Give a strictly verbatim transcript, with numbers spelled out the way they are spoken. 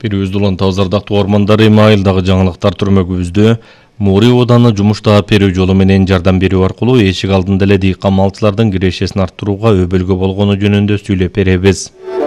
Перүүздүлөн тазардактуу ормандары майылдагы жаңылыктар түрмөгүбүздө Мури Оданы жумуштагы перүү жолу менен жардам берүү аркылуу эшик алдында эле дыйкан малчылардын кирешесин арттырууга өбөлгө болгону жөнүндө сүйлөп беребиз.